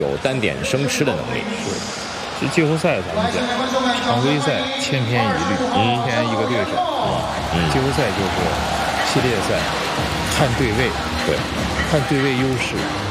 有单点生吃的能力。 是季后赛咱们讲，常规赛千篇一律，一天一个对手季后赛就是系列赛，看对位， 对， 看对位优势。